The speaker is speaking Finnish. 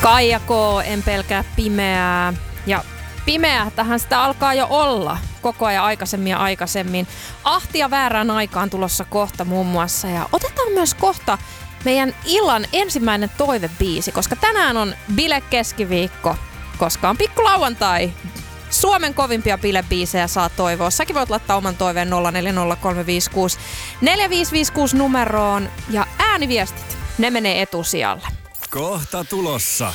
Kaija K, en pelkää pimeää. Ja pimeää tähän sitä alkaa jo olla koko ajan aikaisemmin. Ahtia väärään aikaan tulossa kohta muun muassa. Ja otetaan myös kohta meidän illan ensimmäinen toivebiisi, koska tänään on bile-keskiviikko, koska on pikkulauantai. Suomen kovimpia bilebiisejä saa toivoa. Säkin voit laittaa oman toiveen 040356 4556 numeroon ja ääniviestit, ne menee etusijalle. Kohta tulossa.